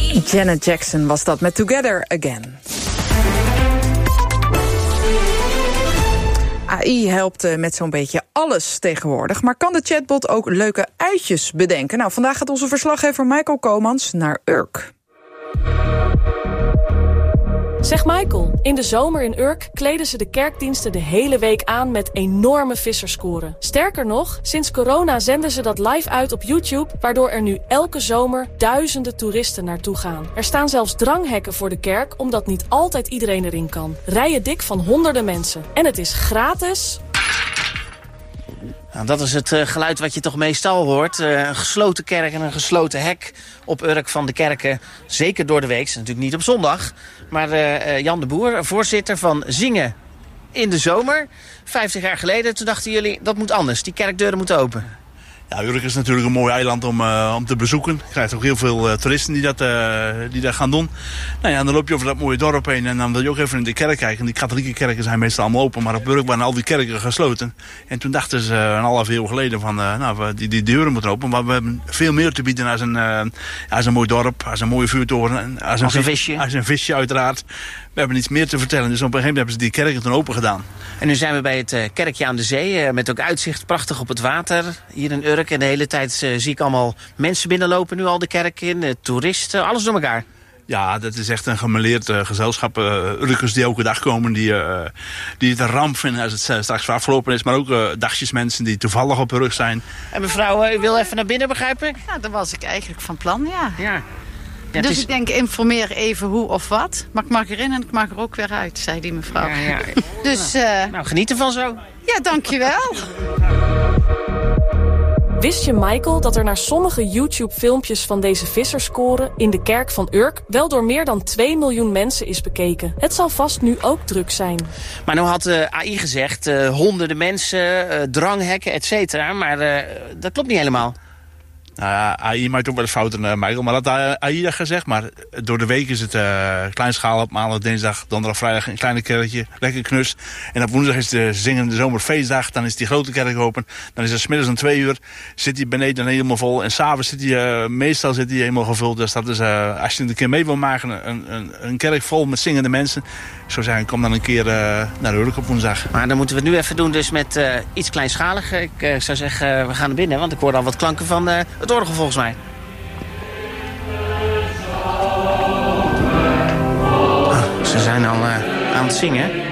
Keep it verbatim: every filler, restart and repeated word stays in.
Janet Jackson was dat met Together Again. A I helpt met zo'n beetje alles tegenwoordig. Maar kan de chatbot ook leuke uitjes bedenken? Nou, vandaag gaat onze verslaggever Michael Komans naar Urk. Zeg Michael, in de zomer in Urk kleden ze de kerkdiensten de hele week aan met enorme visserskoren. Sterker nog, sinds corona zenden ze dat live uit op YouTube, waardoor er nu elke zomer duizenden toeristen naartoe gaan. Er staan zelfs dranghekken voor de kerk, omdat niet altijd iedereen erin kan. Rijen dik van honderden mensen. En het is gratis. Nou, dat is het uh, geluid wat je toch meestal hoort. Uh, een gesloten kerk en een gesloten hek op Urk van de kerken. Zeker door de week, natuurlijk niet op zondag. Maar uh, Jan de Boer, voorzitter van Zingen in de zomer. vijftig jaar geleden, toen dachten jullie, dat moet anders. Die kerkdeuren moeten open. Ja, Urk is natuurlijk een mooi eiland om, uh, om te bezoeken. Je krijgt ook heel veel uh, toeristen die dat, uh, die dat gaan doen. Nou ja, dan loop je over dat mooie dorp heen en dan wil je ook even in de kerk kijken. Die katholieke kerken zijn meestal allemaal open, maar op Urk waren al die kerken gesloten. En toen dachten ze uh, een half eeuw geleden van, uh, nou, die, die deuren moeten open. Maar we hebben veel meer te bieden als een, uh, als een mooi dorp, als een mooie vuurtoren. Als een, als een visje. Als een visje, uiteraard. We hebben iets meer te vertellen, dus op een gegeven moment hebben ze die kerken toen open gedaan. En nu zijn we bij het uh, kerkje aan de zee, uh, met ook uitzicht prachtig op het water. Hier in Urk en de hele tijd uh, zie ik allemaal mensen binnenlopen, nu al de kerk in, uh, toeristen, alles door elkaar. Ja, dat is echt een gemêleerd uh, gezelschap. Uh, Urkers die elke dag komen, die, uh, die het een ramp vinden als het uh, straks afgelopen is. Maar ook uh, dagjesmensen die toevallig op Urk zijn. En mevrouw, uh, u wil even naar binnen, begrijp ik? Ja, dat was ik eigenlijk van plan, ja. Ja. Ja, dus is... ik denk, informeer even hoe of wat. Maar ik mag erin en ik mag er ook weer uit, zei die mevrouw. Ja, ja. Dus, nou, uh... nou, geniet ervan zo. Ja, dankjewel. Wist je, Michael, dat er naar sommige YouTube-filmpjes van deze visserskoren in de kerk van Urk wel door meer dan twee miljoen mensen is bekeken? Het zal vast nu ook druk zijn. Maar nou had de A I gezegd, uh, honderden mensen, uh, dranghekken, et cetera. Maar uh, dat klopt niet helemaal. Nou ja, A I maakt ook wel eens fouten, uh, Michael. Maar dat had A I dat gezegd. Maar door de week is het uh, kleinschalig. Maandag, dinsdag, donderdag, vrijdag een kleine kerkje. Lekker knus. En op woensdag is de zingende zomerfeestdag. Dan is die grote kerk open. Dan is het 's middags om twee uur. Zit hij beneden helemaal vol. En s'avonds zit hij, uh, meestal zit hij helemaal gevuld. Dus dat is, uh, als je een keer mee wil maken, een, een, een kerk vol met zingende mensen. Zo zeggen, kom dan een keer uh, naar de Urk op woensdag. Maar dan moeten we het nu even doen dus met uh, iets kleinschaliger. Ik uh, zou zeggen, uh, we gaan naar binnen. Want ik hoor al wat klanken van uh, het orgel volgens mij. Ah, ze zijn al uh, aan het zingen.